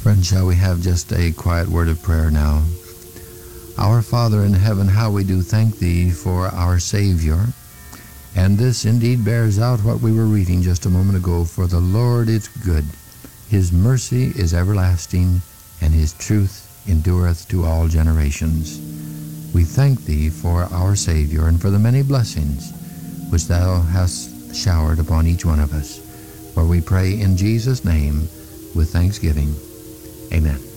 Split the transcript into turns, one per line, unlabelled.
Friends, shall we have just a quiet word of prayer now? Our Father in heaven, how we do thank Thee for our Savior. And this indeed bears out what we were reading just a moment ago. For the Lord is good. His mercy is everlasting, and His truth endureth to all generations. We thank Thee for our Savior and for the many blessings which Thou hast showered upon each one of us. For we pray in Jesus' name with thanksgiving. Amen.